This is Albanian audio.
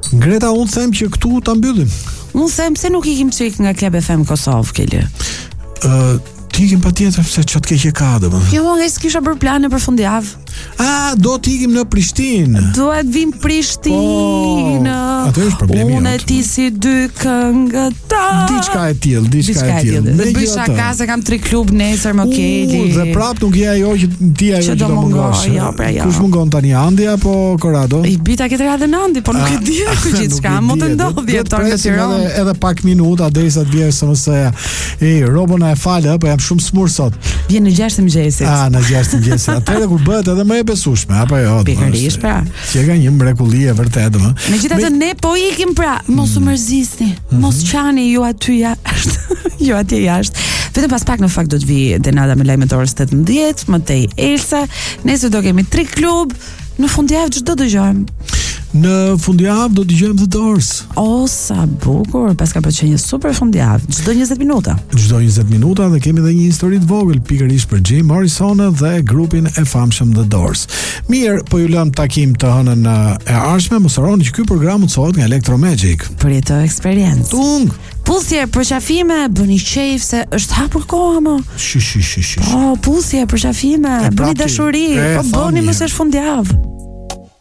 Greta, unë them që këtu ta mbyllim. Unë them se nuk ikim çik nga Club FM Kosovë, Keli. Ti ikim patjetër se çat keq e ka domethënë. Jo, unë s'kisha bërë plane për fundjavë. Do t'ikim në Prishtinë. Duhet vim Prishtinë. Atë është problemi. Unë e ti si dy këngëtar. Diçka e tillë. Dhe bëj shaka se kam 3 klub nesër më Keli. Dhe prap nuk je ajo që ti ajo që do mungosh. Jo. Kush mungon tani, Andi apo Corrado? I bita këtë radhën Andi, po nuk e di ku gjithçka mund të ndodhë jeton në Tiranë. Edhe pak minuta derisa të vjen SMS-ja. Robona e falë, po jam shumë smur sot. Vjen në 6 mëngjesit. Në 6 mëngjesit. Atëherë kur bëhet edhe më e besueshme, apo jo? Pikërisht pra. Që ka një mrekulli e vërtetë, më. Megjithatë ne po ikim pra, mos u mërzisni. Mos qani ju aty jashtë. Jo atje jashtë. Vetëm pas pak në fakt do të vi Denada me lajmet orës 18, më tej Elsa. Nesër do kemi 3 klub. Në fundjavë çdo dëgjojmë. Në fundjavë do dëgjojmë The Doors. Sa bukur, pas ka pëlqyer një super fundjavë. Çdo 20 minuta. Çdo 20 minuta dhe kemi edhe një histori të vogël pikërisht për Jim Morrison dhe grupin e famshëm The Doors. Mirë, po ju lëm takim të hënën e ardhshme. Mos harroni që ky program mundsohet nga Electromagic. Përjeto eksperiencë. Tung. Puthje për qafime, bëni qejf se është hapur koha më. Shi. Puthje për qafime, bëni dashuri, po bëni mëse është fundjavë.